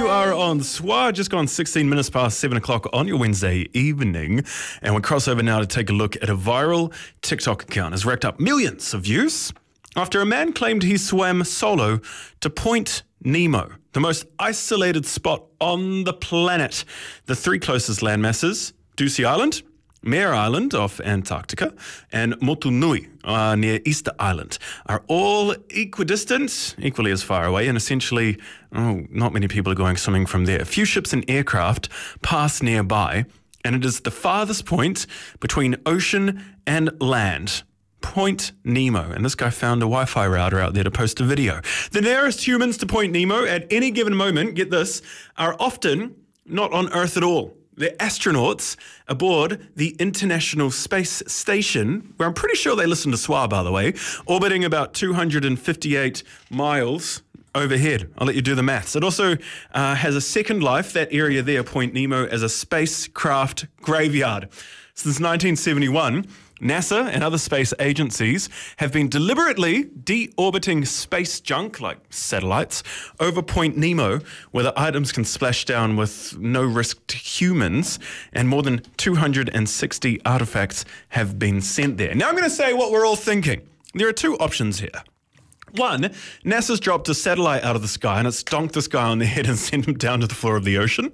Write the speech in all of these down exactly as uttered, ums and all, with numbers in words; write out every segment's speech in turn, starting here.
You are on S W A, just gone sixteen minutes past seven o'clock on your Wednesday evening. And we cross over now to take a look at a viral TikTok account has racked up millions of views after a man claimed he swam solo to Point Nemo, the most isolated spot on the planet. The three closest landmasses, Ducie Island, Mare Island off Antarctica, and Motunui uh, near Easter Island are all equidistant, equally as far away, and essentially, oh, not many people are going swimming from there. A few ships and aircraft pass nearby, and it is the farthest point between ocean and land. Point Nemo, and this guy found a Wi-Fi router out there to post a video. The nearest humans to Point Nemo at any given moment, get this, are often not on Earth at all. They're astronauts aboard the International Space Station, where I'm pretty sure they listen to S W A, by the way, orbiting about two hundred fifty-eight miles overhead. I'll let you do the maths. It also uh, has a second life, that area there, Point Nemo, as a spacecraft graveyard. Since nineteen seventy-one, NASA and other space agencies have been deliberately deorbiting space junk, like satellites, over Point Nemo, where the items can splash down with no risk to humans, and more than two hundred sixty artifacts have been sent there. Now I'm going to say what we're all thinking. There are two options here. One, NASA's dropped a satellite out of the sky and it's donked this guy on the head and sent him down to the floor of the ocean.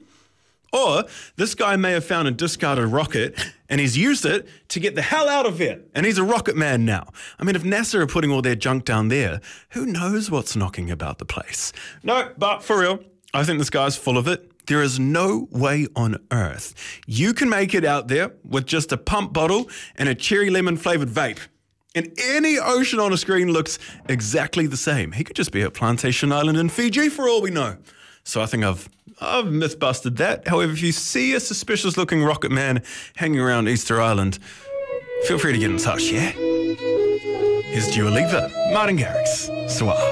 Or this guy may have found a discarded rocket and he's used it to get the hell out of here. And he's a rocket man now. I mean, if NASA are putting all their junk down there, who knows what's knocking about the place? No, but for real, I think this guy's full of it. There is no way on earth you can make it out there with just a pump bottle and a cherry lemon flavored vape. And any ocean on a screen looks exactly the same. He could just be at Plantation Island in Fiji for all we know. So I think I've I've myth-busted that. However, if you see a suspicious-looking rocket man hanging around Easter Island, feel free to get in touch, yeah? Here's Dua Lipa, Martin Garrix, S W A.